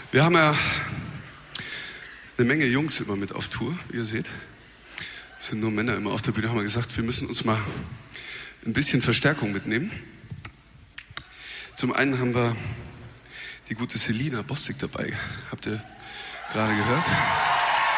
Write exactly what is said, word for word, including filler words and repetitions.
Wir haben ja eine Menge Jungs immer mit auf Tour, wie ihr seht. Es sind nur Männer immer auf der Bühne. Haben wir gesagt, wir müssen uns mal ein bisschen Verstärkung mitnehmen. Zum einen haben wir die gute Selina Bostik dabei. Habt ihr gerade gehört?